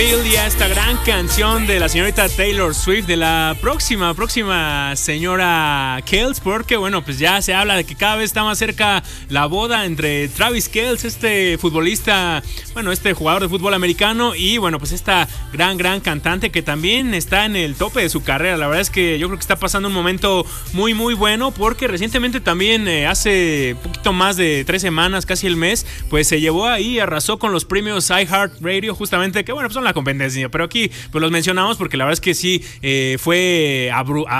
Y a esta gran canción de la señorita Taylor Swift, de la próxima señora Kelce, porque bueno, pues ya se habla de que cada vez está más cerca la boda entre Travis Kelce, este futbolista, bueno, este jugador de fútbol americano, y bueno, pues esta gran cantante que también está en el tope de su carrera. La verdad es que yo creo que está pasando un momento muy bueno, porque recientemente también, hace poquito más de 3 semanas, casi el mes, pues se llevó ahí, arrasó con los premios iHeartRadio, justamente, que bueno, pues son la competencia, pero aquí pues los mencionamos porque la verdad es que sí, fue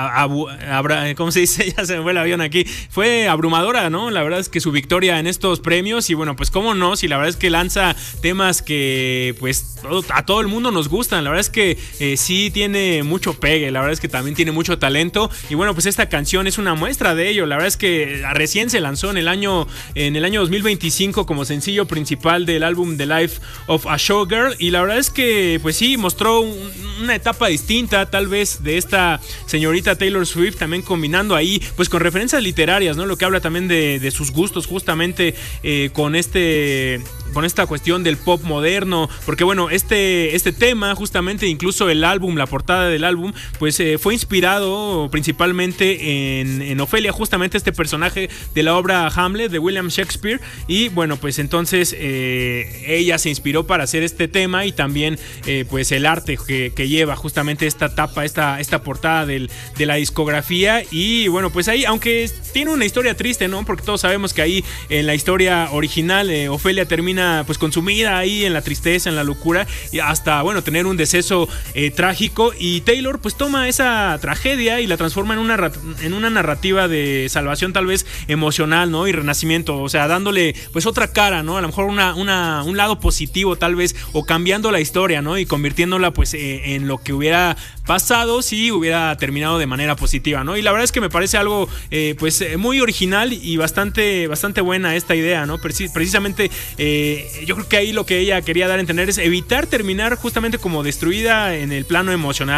¿cómo se dice? Ya se me fue el avión aquí. Fue abrumadora, ¿no? La verdad es que su victoria en estos premios, y bueno, pues cómo no, si la verdad es que lanza temas que pues a todo el mundo nos gustan. La verdad es que sí tiene mucho pegue, la verdad es que también tiene mucho talento, y bueno, pues esta canción es una muestra de ello. La verdad es que recién se lanzó en el año 2025 como sencillo principal del álbum The Life of a Showgirl, y la verdad es que pues sí, mostró una etapa distinta tal vez de esta señorita Taylor Swift, también combinando ahí pues con referencias literarias, ¿no? Lo que habla también de sus gustos justamente, con esta cuestión del pop moderno, porque bueno, este tema justamente, incluso el álbum, la portada del álbum, pues fue inspirado principalmente en Ofelia, justamente este personaje de la obra Hamlet de William Shakespeare, y bueno, pues entonces ella se inspiró para hacer este tema, y también pues el arte que lleva justamente esta tapa, esta portada de la discografía. Y bueno, pues ahí, aunque tiene una historia triste, ¿no? Porque todos sabemos que ahí en la historia original, Ofelia termina pues consumida ahí en la tristeza, en la locura, y hasta bueno, tener un deceso trágico, y Taylor pues toma esa tragedia y la transforma en una narrativa de salvación, tal vez emocional, ¿no? Y renacimiento, o sea, dándole pues otra cara, ¿no? A lo mejor un lado positivo tal vez, o cambiando la historia, ¿no? Y convirtiéndola pues en lo que hubiera pasado si hubiera terminado de manera positiva, ¿no? Y la verdad es que me parece algo pues muy original y bastante buena esta idea, ¿no? Precisamente yo creo que ahí lo que ella quería dar a entender es evitar terminar justamente como destruida en el plano emocional.